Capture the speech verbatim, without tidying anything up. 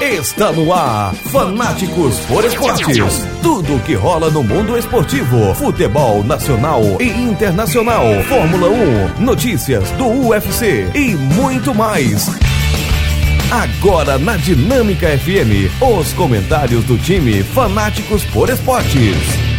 Está no ar, Fanáticos por Esportes. Tudo o que rola no mundo esportivo, futebol nacional e internacional, Fórmula um, notícias do U F C e muito mais. Agora na Dinâmica F M, os comentários do time Fanáticos por Esportes.